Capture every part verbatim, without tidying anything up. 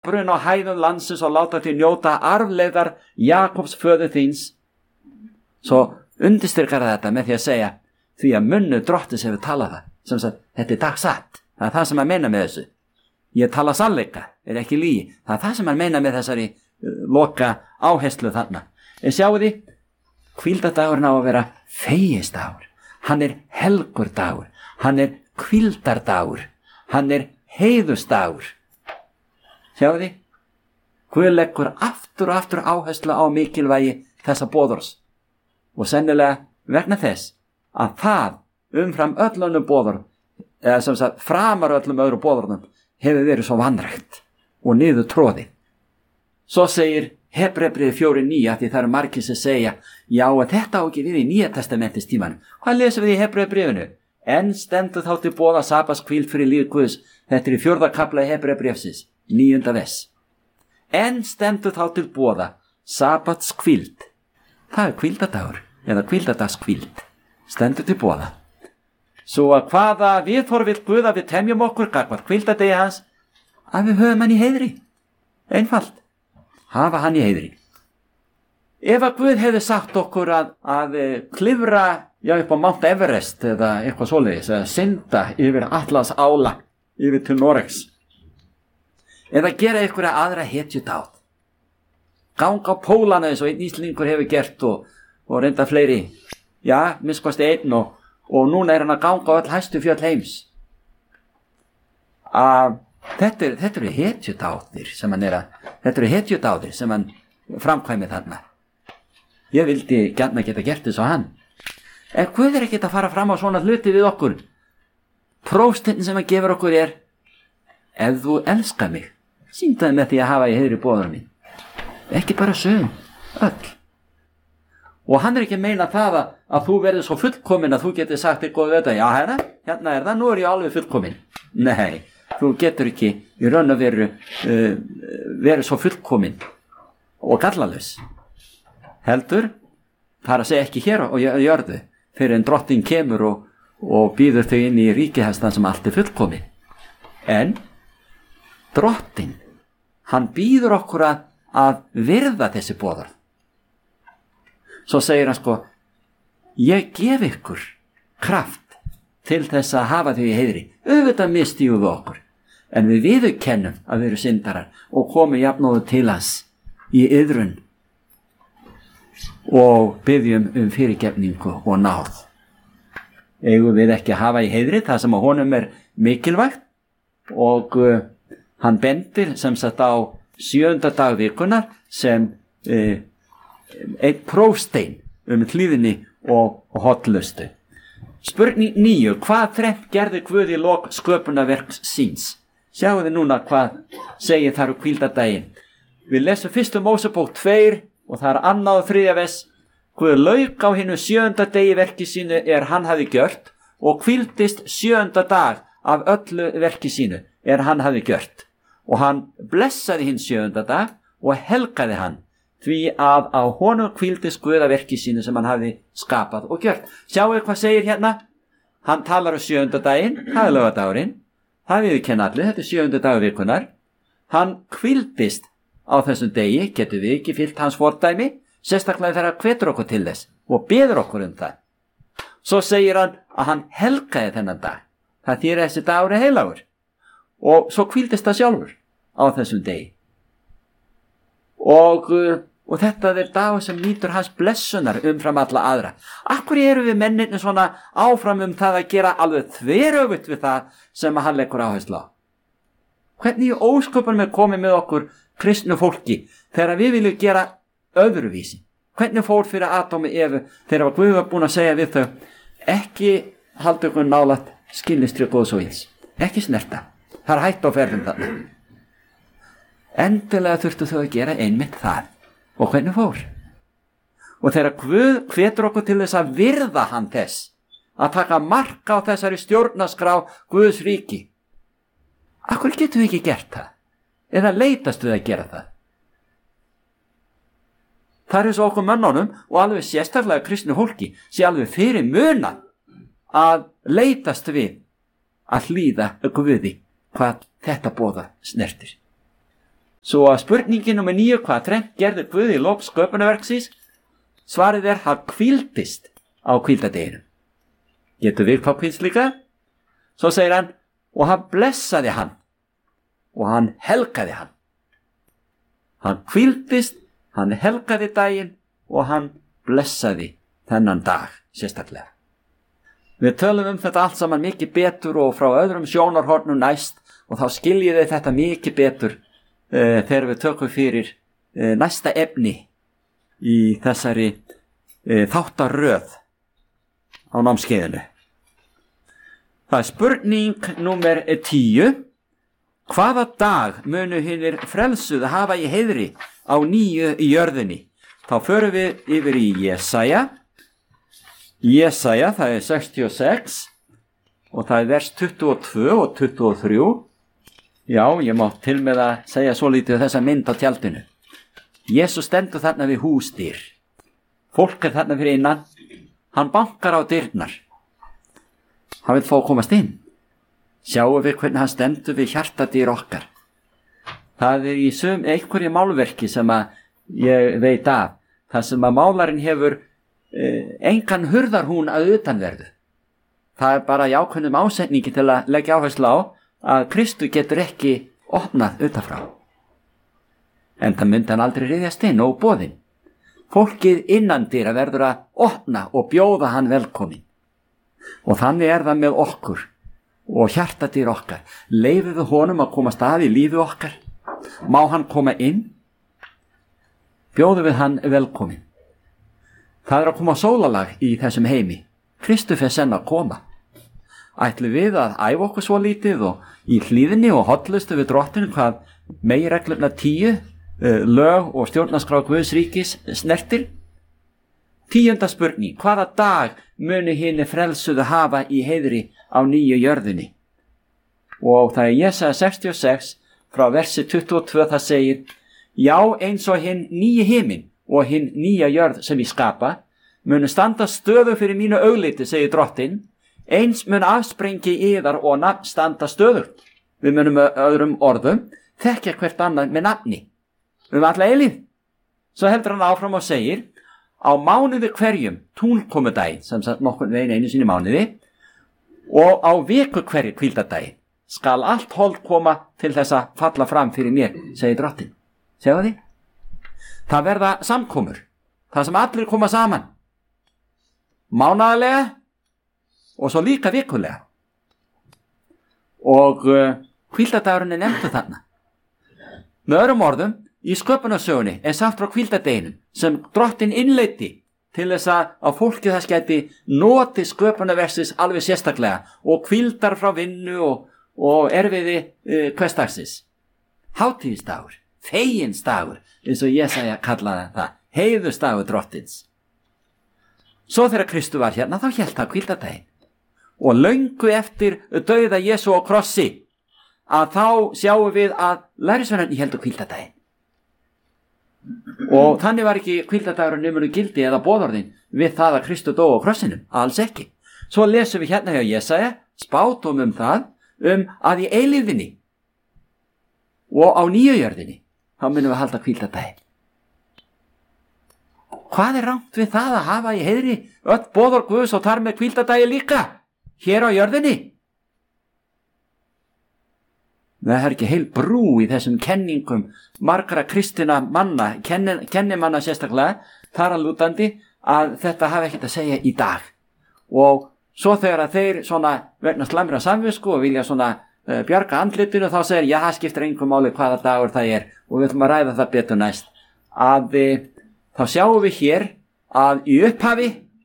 bruna á hæðum landsins og láta því njóta arfleiðar Jakobs föður þíns. Svo undirstrykar þetta með því að segja því að munnu Drottins hefur talað það. Sem sagt, þetta er dagsatt. Það er það sem hann meina með þessu. Ég tala sannleika, er ekki lygi. Það er það sem hann meina með þessari uh, loka áherslu þarna. En sjáu því, hvíldardagurinn á að vera fegisdagur. Hann er helgur dagur. Hann er hvíldardagur. Hann er heiðusdagur. Sjáu því, Guð leggur aftur og aftur áherslu á mikilvægi þessa boðors. Og sennilega vegna þess að það umfram öllunum boður, eða sem sagt framar öllum öðru boðurnum, hefur verið svo vanrægt og niður tróði. Svo segir Hebreabréfið fjórir níu, því það eru margir sem segja, já, að þetta á ekki við í Nýja testamentins tímanum. Hvað lesum við í Hebreabréfinu? En stendur þá til boða sabbatskvíld fyrir líf Guðs. Þetta er í fjórða kafla Hebreabréfsins, níunda vers. En stendur þá til boða sabbatskvíld. Það er hvíldadagur, eða hvíldadagskvíld. Stendur til boða. Svo að hvaða viðhorf vill Guð að við temjum okkur gagnvart hvíldardegi hans, að við höfum hann í heiðri. Einfalt. Hafa hann í heiðri. Ef að Guð hefði sagt okkur að, að klifra já, upp á Mount Everest eða eitthvað svoleiðis, eða synda yfir Atlas ála yfir til Noregs, eða gera einhverja aðra hetjudáð, ganga á pólana eins og einn Íslendingur hefur gert og, og reynda fleiri, já, minnst einn og, og núna er hann að ganga á öll hæstu fjöll heims. Að Þetta, er, þetta eru hetjudáðir sem hann er að, þetta eru hetjudáðir sem hann framkvæmið þarna. Ég vildi gjarna geta gert þess á hann. En Guð er ekki að fara fram á svona hluti við okkur. Prófstinn sem hann gefur okkur er, ef þú elskar mig, sýndaði með því að hafa í heiðri boðunum mín. Ekki bara sögum, öll. Og hann er ekki að meina það að, að þú verður svo fullkomin að þú getur sagt þér góðu þetta, já herra, hérna er það, nú er ég alveg fullkomin. Nei. Þú getur ekki í raun og veru uh, verið svo fullkomin og gallalös. Heldur, það er að segja ekki hér og jörðu, fyrir en drottin kemur og, og býður þau inn í ríkihestan sem allt er fullkomin. En drottin, hann býður okkur að, að virða þessi boðorð. Svo segir hann sko, ég gef ykkur kraft til þess að hafa þau í heiðri. Auðvitað mistíðum við okkur. En við viðurkennum að við erum syndarar og komum jafnóðu til hans í iðrun og byggjum um fyrirgefningu og náð. Eigum við ekki að hafa í heiðri það sem að honum er mikilvægt og uh, hann bendir sem sagt á sjöunda dag vikunar sem uh, einn prófstein um hlýðinni og, og hotlustu. Spurning níu, hvað þrennt gerði Guð í lok sköpunarverks síns? Sjáu þið núna hvað segir þar um hvíldardaginn. Við lesum fyrstu Mósebók tveir og það er annað og þriðja vers. Guð lauk á hinu sjöunda degi verki sínu er hann hafi gjört og hvíldist sjöunda dag af öllu verki sínu er hann hafi gjört. Og hann blessaði hinn sjöunda dag og helgaði hann því að á honum hvíldist Guð af verki sínu sem hann hafi skapað og gjört. Sjáu þið hvað segir hérna? Hann talar um sjöunda daginn, það er laugardagurinn. Það við kenna allir, þetta er sjöunda dagur vikunar. Hann hvíldist á þessum degi, getur við ekki fyllt hans fordæmi, sérstaklega þegar hann hvetur okkur til þess og biður okkur um það. Svo segir hann að hann helgaði þennan dag. Það þýðir þessi dagur er heilagur. Og svo hvíldist það sjálfur á þessum degi. Og, og þetta er dagur sem nýtur hans blessunar umfram alla aðra. Akkur eru við mennirni svona áfram um það að gera alveg þveröfugt við það sem hann leggur áherslu á? Hvernig í ósköpunum er komið með okkur kristnu fólki þegar við viljum gera öðruvísi? Hvernig fór fyrir Adómi Evu þegar Guð var búin að segja við þau, ekki halda ykkur nálægt skilnistri góðs og ills, ekki snerta, það er hætt á ferðum þarna. Endilega þurftu þau að gera einmitt það. Og hvernig fór? Og þegar Guð hvetur okkur til þess að virða hann þess, að taka mark á þessari stjórnarskrá Guðs ríki, akkur getum við ekki gert það? Eða leitast við að gera það? Það er svo okkur mönnunum og alveg sérstaklega kristnu fólki sé alveg fyrir muna að leitast við að hlýða Guði hvað þetta boða snertir. Svo að spurningin nummer níu, hvað þrennt gerði Guð í lok sköpunarverksins? Svarið er, hann hvíldist á hvíldadeginum. Getur við hvað hvíldst líka? Svo segir hann, og hann blessaði hann og hann helgaði hann. Hann hvíldist, hann helgaði daginn og hann blessaði þennan dag sérstaklega. Við tölum um þetta allt saman mikið betur og frá öðrum sjónarhornum næst og þá skiljiði þetta mikið betur uh, þegar við tökum fyrir uh, næsta efni í þessari uh, þáttaröð á námskeiðinu. Það er spurning númer tíu. Hvaða dag munu hinir frelsuðu hafa í heiðri á nýju í jörðinni? Þá förum við yfir í Jesaja. Jesaja, það er sextíu og sex og það er vers tuttugu og tvö og tuttugu og þrjú. Já, ég má til með að segja svo lítið þessa mynd á tjaldinu. Jesus stendur þarna við húsdyr. Fólk er þarna fyrir innan. Hann bankar á dyrnar. Hann vil fá að komast inn. Sjáum við hvernig hann stendur við hjartadýr okkar. Það er í sum einhverju málverki sem að ég veit af. Það sem að málarinn hefur eh, engan hurðarhún að utanverðu. Það er bara í ákveðnum ásetningi til að leggja áherslu á að Kristu getur ekki opnað utanfrá. En það myndi hann aldrei ryðjast inn og boðinn. Fólkið innandyra verður að opna og bjóða hann velkomin. Og þannig er það með okkur og hjartadýr okkar. Leyfum við honum að komast að í lífi okkar? Má hann koma inn? Bjóðum við hann velkomin. Það er að koma sólalag í þessum heimi. Kristus er senn að koma. Ætlum við að æfa okkur svo lítið og í hlýðinni og hollustu við drottinu hvað meginreglurnar tíu, lög og stjórnarskrá Guðs ríkis snertir? Tíunda spurning, hvaða dag muni hinir frelsuðu hafa í heiðri á nýju jörðinni? Og það er Jesaja sextíu og sex frá versi tuttugu og tvö, það segir: Já, eins og hinn nýji himinn og hinn nýja jörð sem ég skapa munu standa stöðu fyrir mínu augliti, segir drottin, eins mun afsprengi yðar og nafn standa stöður. Við munum með öðrum orðum þekkja hvert annað með nafni um alla eilíð. Svo heldur hann áfram og segir: Á mánuði hverjum túnkomudaginn, sem sagt nokkurn veginn einu sinni mánuði, og á viku hverju hvíldardaginn skal allt hold koma til þess að falla fram fyrir mér, segir drottin. Sjáu því? Það verða samkomur, það sem allir koma saman, mánaðarlega og svo líka vikulega. Og uh, hvíldardagurinn er nefndur þarna. Með öðrum orðum, í sköpunarsögunni er sagt frá hvíldardeginum sem drottin innleiddi til þess að fólkið þess gæti noti sköpunarverksins alveg sérstaklega og hvíldar frá vinnu og, og erfiði uh, hversdagsins. Hátíðisdagur, feginsdagur, eins og Jesaja kallaði það, heiðursdagur drottins. Svo þegar Kristu var hérna þá hélt það hvíldardaginn. Og löngu eftir dauða Jesú á krossi að þá sjáum við að lærisveinarnir héldu hvíldardaginn. Og þannig var ekki hvíldardagurinn numunu gildi eða boðorðin við það að Kristu dó á krossinum, alls ekki. Svo lesum við hérna hjá Jesaja spádóm um það um að í eilífðinni og á nýju jörðinni þá munum við halda hvíldardaginn. Hvað er rangt við það að hafa í heiðri öll boðorð Guðs og þar með hvíldardagi líka hér á jörðinni? Það er ekki heil brú í þessum kenningum margra kristina manna, kenni, kennimanna sérstaklega, þar að lútandi að þetta hafi ekkert að segja í dag. Og svo þegar að þeir svona vegna slæmra samvisku og vilja svona uh, bjarga andlitinu, þá segir, já, það skiptir engum máli hvaða dagur það er og við ætlum að ræða það betur næst. Að uh, þá sjáum við hér að í upphafi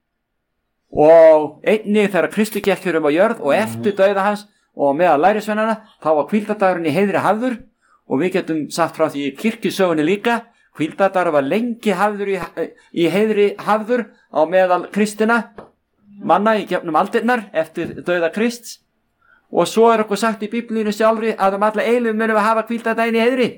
og einnig þegar Kristi gekk um á jörð og eftir dauða hans og meðal lærisveinana, þá var hvíldardagurinn í heiðri hafður og við getum sagt frá því í kirkjusögunni líka, hvíldardagur var lengi hafður í, í heiðri hafður á meðal kristina manna í gefnum aldirnar eftir dauða Krists og svo er okkur sagt í Biblíunni sjálfri að um alla eilífð munum við hafa hvíldardaginn í heiðri.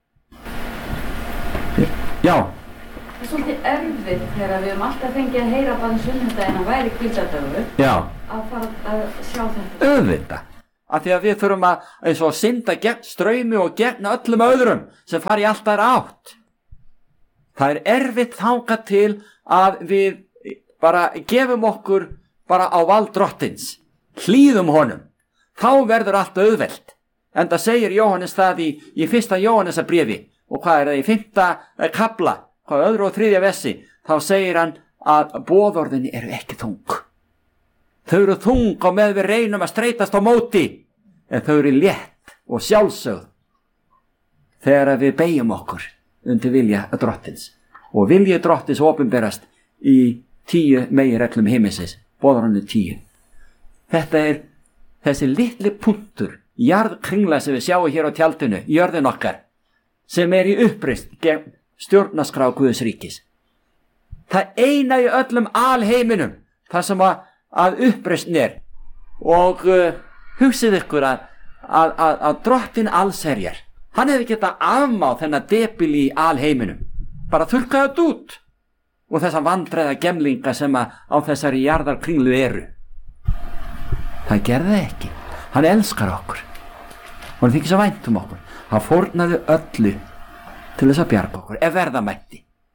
Já. Það er svolítið erfitt þegar við höfum alltaf fengið að heyra bara sunnudaginn að væri hvíldardagur. Já. Að fara að sjá þetta. Auðvitað. af því að við þurfum að eins og synda gegn straumi og gegn öllum öðrum sem fari alltaf átt. Það er erfitt þangað til að við bara gefum okkur bara á vald drottins, hlýðum honum, þá verður allt auðvelt. Enda segir Jóhannes það í, í fyrsta Jóhannesarbréfi, og hvað er það í fimmta kafla, hvað öðru og þriðja vessi, þá segir hann að boðorðin eru ekki þung. Þau eru þung og með við reynum að streitast á móti, en þau eru létt og sjálfsögð þegar við beigjum okkur undir vilja drottins. Og vilja drottins opinberast í tíu meginreglum himinsins, boðorðinu tíu. Þetta er þessi litli punktur, jarðkringla sem við sjáum hér á tjaldinu, jörðin okkar, sem er í uppreist gegn stjórnarskrá Guðs ríkis. Það eina í öllum alheiminum, það sem að, að uppreistin er. Og uh, hugsið ykkur að, að, að, að drottin allsherjar, hann hefði getað afmáð þennan debil í alheiminum, bara þurrkaði þetta út, og þessa vandræða gemlinga sem að á þessari jarðarkringlu eru. Það gerði það ekki. Hann elskar okkur. Og hann þykir svo vænt um okkur. Hann fórnaði öllu til þess að bjarga okkur, ef verða mætti.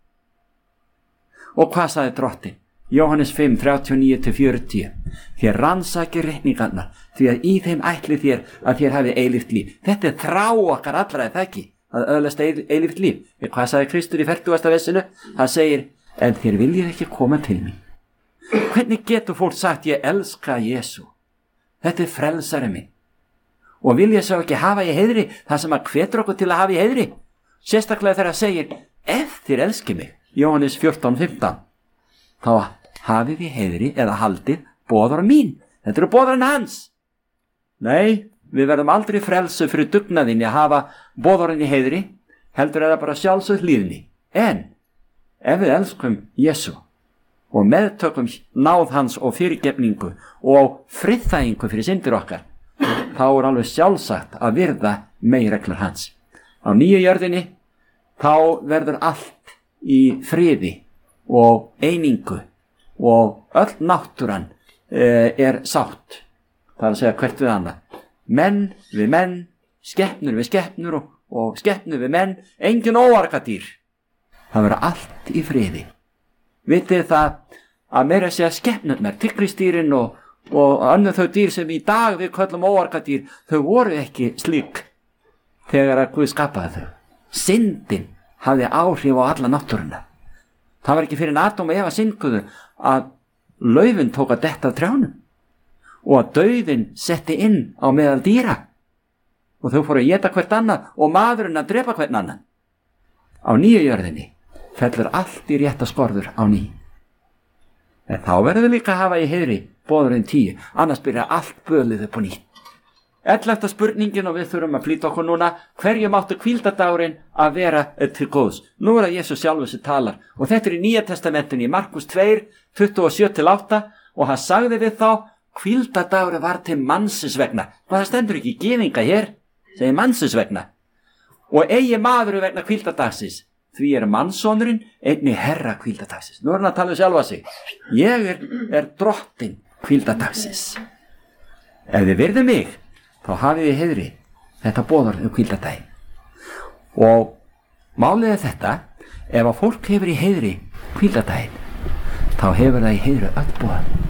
Og hvað sagði drottin? Jóhannes fimm, þrjátíu og níu til fjörutíu. Þér rannsakið reikningarnar, því að í þeim ætli þér að þér hafi eilíft líf. Þetta er þrá okkar allra, er það ekki? Að öðlast eilíft líf. Hvað sagði Kristur í fertugasta vessinu? Hann segir, en þér viljið ekki koma til mín. Hvernig getur fólk sagt, ég elska Jesú? Þetta er frelsari minn. Og vil ég svo ekki hafa í heiðri það sem að hvetur okkur til að hafa í heiðri? Sérstaklega þegar það segir, ef þér elskið mig, Jóhannes fjórtán, fimmtán, þá hafið í heiðri eða haldið boðorð mín. Þetta eru boðorðin hans. Nei, við verðum aldrei frelsu fyrir dugnaðinni að hafa boðorðin í heiðri, heldur er það bara sjálfsögð hlýðni. En ef við elskum Jesú og meðtökum náð hans og fyrirgefningu og friðþægingu fyrir syndir okkar, þá er alveg sjálfsagt að virða meginreglur hans. Á nýju jörðinni þá verður allt í friði og einingu og öll náttúran e, er sátt. Það er að segja hvert við annað. Menn við menn, skepnur við skepnur og, og skepnur við menn, engin óargadýr. Það verður allt í friði. Vitið það að meira segja skepnurnar, tyggrisdýrin og, og önnur þau dýr sem í dag við köllum óargadýr, þau voru ekki slík þegar að Guð skapaði þau. Syndin hafði áhrif á alla náttúruna. Það var ekki fyrir Adam og Eva synguðu að laufin tók að detta af trjánum og að dauðin setti inn á meðal dýra og þau fóru að éta hvert annað og maðurinn að drepa hvern annan. Á nýju jörðinni fellur allt í rétta skorður á ný. En þá verður við líka að hafa í heiðri boðorðin tíu, annars byrja allt bölið upp á nýtt. Ellefta spurningin, og við þurfum að flýta okkur núna, hverju máttu hvíldardagurinn að vera til góðs? Nú er það Jesús sjálfur sem talar, og þetta er í Nýja testamentinu í Markus tvö, tuttugu og sjö til átta, og hann sagði við þá, hvíldardagurinn var til mannsins vegna. Það stendur ekki gyðinga hér, segir mannsins vegna. Og eigi maður vegna hvíldardagsins, því er mannssonurinn einnig herra hvíldardagsins. Nú er hann að tala um sjálfa sig. Ég er, er drottin hvíldardagsins. Ef þið virðið mig, þá hafið þið heiðri þetta boðorð um hvíldardaginn. Og málið er þetta, ef að fólk hefur í heiðri hvíldardaginn, þá hefur það í heiðri öll boðorð.